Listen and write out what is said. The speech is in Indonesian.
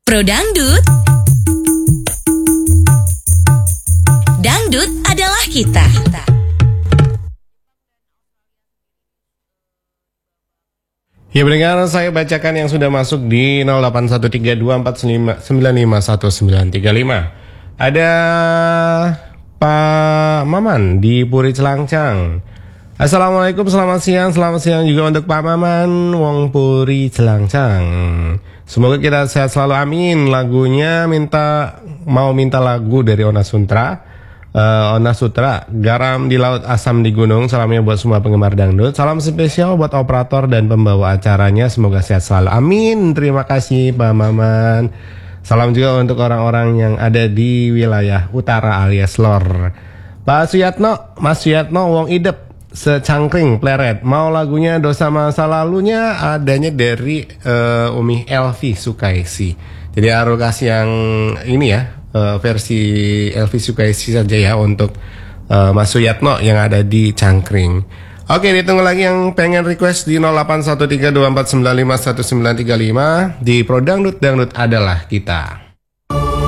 Pro Dangdut. Dangdut adalah kita. Ya pendengar, saya bacakan yang sudah masuk di 081324951935. Ada Pak Maman di Puri Celangcang. Assalamualaikum, selamat siang juga untuk Pak Maman Wong Puri Celangcang. Semoga kita sehat selalu, amin. Lagunya mau minta lagu dari Ona Sutra. Ona Sutra, garam di laut, asam di gunung. Salamnya buat semua penggemar dangdut. Salam spesial buat operator dan pembawa acaranya. Semoga sehat selalu, amin. Terima kasih Pak Maman. Salam juga untuk orang-orang yang ada di wilayah utara alias Lor. Pak Suyatno, Mas Suyatno Wong Idep Secangkring Pleret. Mau lagunya Dosa Masa Lalunya, adanya dari Umi Elvi Sukaisi. Jadi harus kasih yang ini ya, versi Elvi Sukaisi saja ya untuk Mas Suyatno yang ada di Cangkring. Oke, ditunggu lagi yang pengen request di 081324951935 di Pro Dangdut, Dangdut adalah kita.